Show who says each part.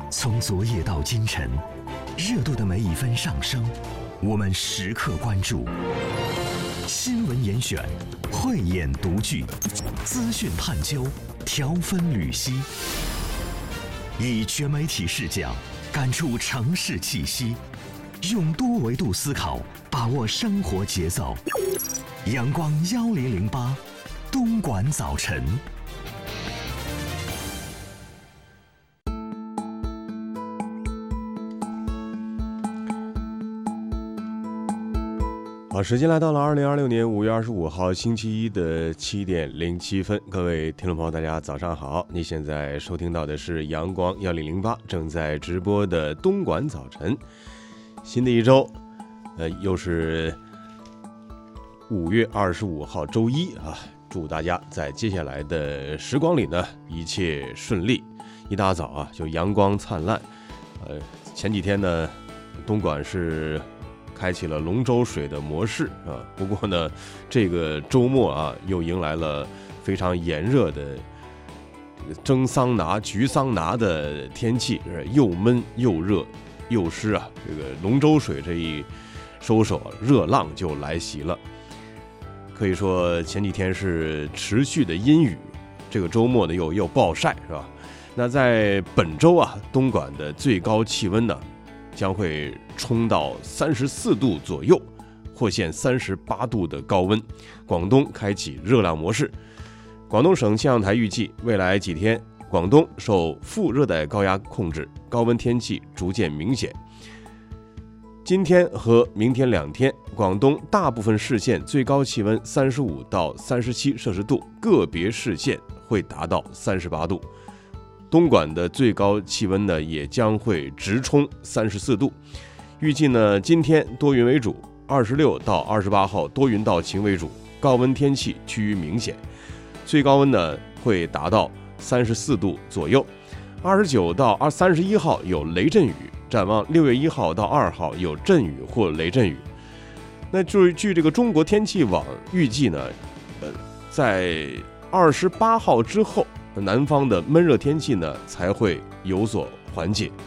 Speaker 1: 从昨夜到今晨，热度的每一分上升，我们时刻关注。新闻严选，慧眼独具，资讯探究，条分缕析，以全媒体视角感触城市气息，用多维度思考把握生活节奏。阳光1008，东莞早晨。
Speaker 2: 好，时间来到了2026年5月25号星期一的7点07分，各位听众朋友，大家早上好！你现在收听到的是阳光1008正在直播的东莞早晨。新的一周，又是5月25号周一啊！祝大家在接下来的时光里呢，一切顺利。一大早啊，就阳光灿烂。前几天呢，东莞是开启了龙舟水的模式啊，不过呢，这个周末啊，又迎来了非常炎热的蒸桑拿、焗桑拿的天气，又闷又热又湿啊。这个龙舟水这一收手，热浪就来袭了。可以说前几天是持续的阴雨，这个周末呢又暴晒，是吧？那在本周啊，东莞的最高气温呢，将会冲到34度左右，或现38度的高温。广东开启热浪模式。广东省气象台预计，未来几天广东受副热带高压控制，高温天气逐渐明显。今天和明天2天，广东大部分市县最高气温35到37摄氏度，个别市县会达到38度。东莞的最高气温呢，也将会直冲34度。预计呢，今天多云为主，26到28号多云到晴为主，高温天气趋于明显，最高温呢会达到34度左右。29到31号有雷阵雨，展望6月1号到2号有阵雨或雷阵雨。那据这个中国天气网预计呢，在28号之后，南方的闷热天气呢才会有所缓解。